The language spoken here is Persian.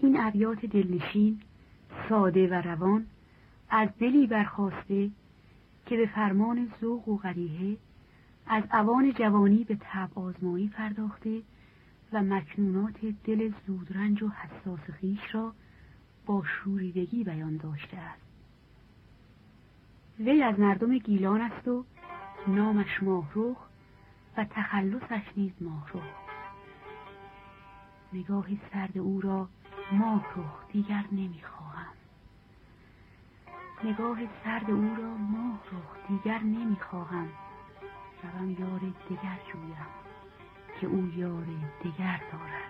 این ابیات دلنشین، ساده و روان، از دلی برخاسته که به فرمان ذوق و قریحه از اوان جوانی به طبع آزمایی پرداخته و مکنونات دل زودرنج و حساس خویش را با شوریدگی بیان داشته است. وی از مردم گیلان است و نامش ماهرخ و تخلصش نیز ماهرخ. نگاه سرد او را ماهرخ دیگر نمیخواهم، نگاه سرد او را ماهرخ دیگر نمیخواهم. روم یار دگر جویم که او یار دگر دارد.